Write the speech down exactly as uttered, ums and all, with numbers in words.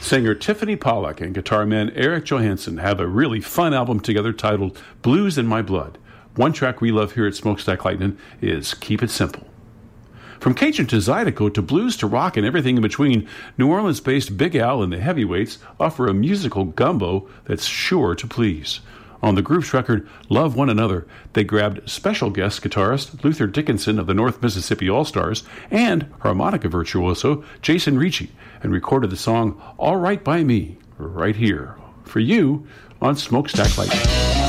Singer Tiffany Pollack and guitar man Eric Johansson have a really fun album together titled Blues in My Blood. One track we love here at Smokestack Lightning is Keep It Simple. From Cajun to Zydeco to blues to rock and everything in between, New Orleans-based Big Al and the Heavyweights offer a musical gumbo that's sure to please. On the group's record, Love One Another, they grabbed special guest guitarist Luther Dickinson of the North Mississippi All-Stars and harmonica virtuoso Jason Ricci and recorded the song All Right By Me right here for you on Smokestack Lightning.